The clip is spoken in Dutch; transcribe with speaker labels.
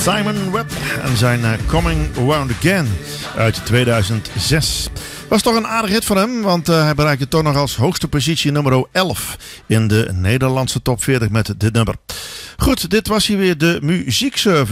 Speaker 1: Simon Webb en zijn Coming Around Again uit 2006. Was toch een aardig hit van hem, want hij bereikte toch nog als hoogste positie nummer 11 in de Nederlandse top 40 met dit nummer. Goed, dit was hier weer de muziekservice.